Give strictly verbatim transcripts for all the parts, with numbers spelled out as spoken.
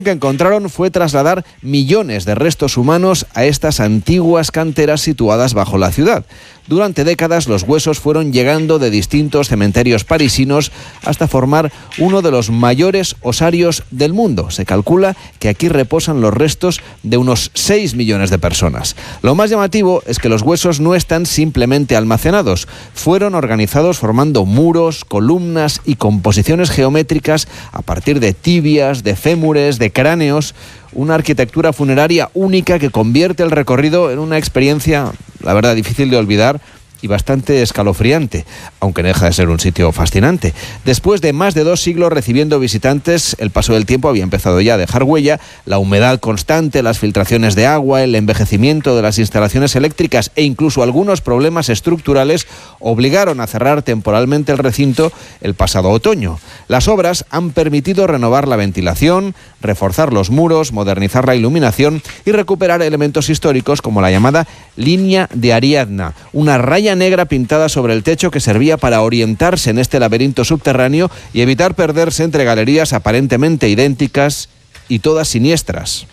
que encontraron fue trasladar millones de restos humanos a estas antiguas canteras situadas bajo la ciudad. Durante décadas los huesos fueron llegando de distintos cementerios parisinos hasta formar uno de los mayores osarios del mundo. Se calcula que aquí reposan los restos de unos seis millones de personas. Lo más llamativo es que los huesos no están simplemente almacenados, fueron organizados formando muros, columnas y composiciones geométricas a partir de tibias, de fémures, de cráneos. Una arquitectura funeraria única que convierte el recorrido en una experiencia, la verdad, difícil de olvidar y bastante escalofriante, aunque no deja de ser un sitio fascinante. Después de más de dos siglos recibiendo visitantes, el paso del tiempo había empezado ya a dejar huella. La humedad constante, las filtraciones de agua, el envejecimiento de las instalaciones eléctricas e incluso algunos problemas estructurales obligaron a cerrar temporalmente el recinto el pasado otoño. Las obras han permitido renovar la ventilación, reforzar los muros, modernizar la iluminación y recuperar elementos históricos como la llamada línea de Ariadna, una raya negra pintada sobre el techo que servía para orientarse en este laberinto subterráneo y evitar perderse entre galerías aparentemente idénticas y todas siniestras.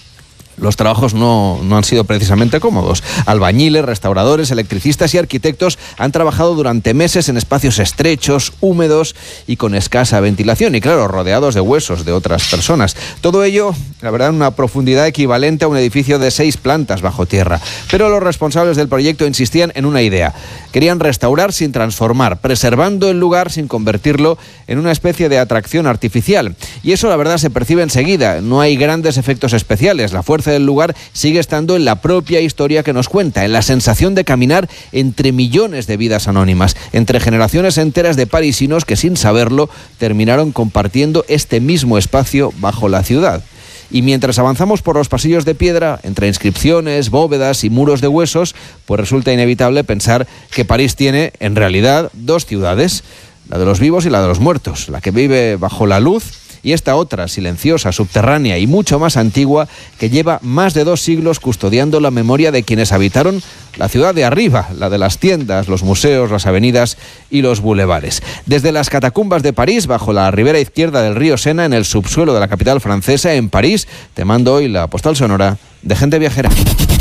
Los trabajos no, no han sido precisamente cómodos. Albañiles, restauradores, electricistas y arquitectos han trabajado durante meses en espacios estrechos, húmedos y con escasa ventilación y, claro, rodeados de huesos de otras personas. Todo ello, la verdad, en una profundidad equivalente a un edificio de seis plantas bajo tierra. Pero los responsables del proyecto insistían en una idea. Querían restaurar sin transformar, preservando el lugar sin convertirlo en una especie de atracción artificial. Y eso, la verdad, se percibe enseguida. No hay grandes efectos especiales. La fuerza del lugar sigue estando en la propia historia que nos cuenta, en la sensación de caminar entre millones de vidas anónimas, entre generaciones enteras de parisinos que sin saberlo terminaron compartiendo este mismo espacio bajo la ciudad. Y mientras avanzamos por los pasillos de piedra, entre inscripciones, bóvedas y muros de huesos, pues resulta inevitable pensar que París tiene, en realidad, dos ciudades, la de los vivos y la de los muertos, la que vive bajo la luz y esta otra, silenciosa, subterránea y mucho más antigua, que lleva más de dos siglos custodiando la memoria de quienes habitaron la ciudad de arriba, la de las tiendas, los museos, las avenidas y los bulevares. Desde las catacumbas de París, bajo la ribera izquierda del río Sena, en el subsuelo de la capital francesa, en París, te mando hoy la postal sonora de Gente Viajera.